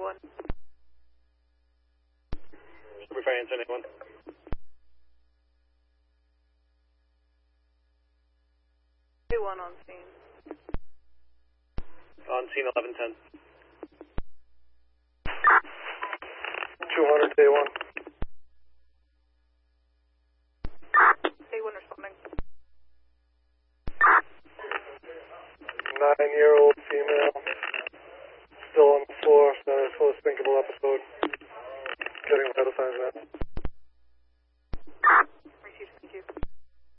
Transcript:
A1. Reference anyone. A1 on scene. On scene 1110. 200 A1. A1 responding. 9-year-old female.